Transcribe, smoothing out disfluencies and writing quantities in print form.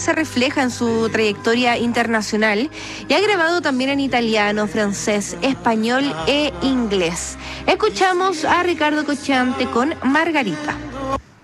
se refleja en su trayectoria internacional y ha grabado también en italiano, francés, español e inglés. Escuchamos a Ricardo Cocciante con Margarita.